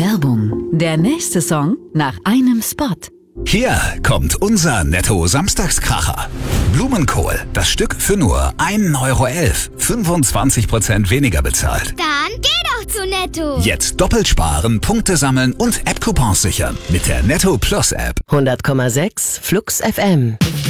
Werbung. Der nächste Song nach einem Spot. Hier kommt unser Netto-Samstagskracher. Blumenkohl, das Stück für nur 1,11 €, 25% weniger bezahlt. Dann geh doch zu Netto. Jetzt doppelt sparen, Punkte sammeln und App-Coupons sichern mit der Netto Plus App. 100,6 Flux FM.